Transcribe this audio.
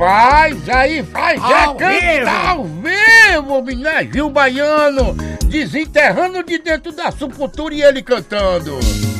Faz, Ao cantar ao vivo, menino, Gil Baiano, desenterrando de dentro da Sepultura e ele cantando.